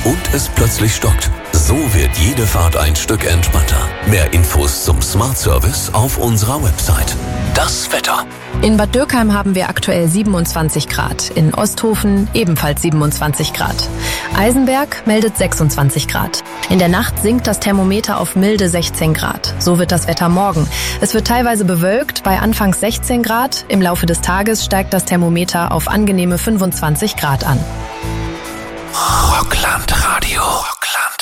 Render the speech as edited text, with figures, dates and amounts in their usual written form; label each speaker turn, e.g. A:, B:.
A: und es plötzlich stockt. So wird jede Fahrt ein Stück entspannter. Mehr Infos zum Smart Service auf unserer Website. Das Wetter.
B: In Bad Dürkheim haben wir aktuell 27 Grad. In Osthofen ebenfalls 27 Grad. Eisenberg meldet 26 Grad. In der Nacht sinkt das Thermometer auf milde 16 Grad. So wird das Wetter morgen. Es wird teilweise bewölkt bei anfangs 16 Grad. Im Laufe des Tages steigt das Thermometer auf angenehme 25 Grad an.
A: Rockland Radio. Rockland.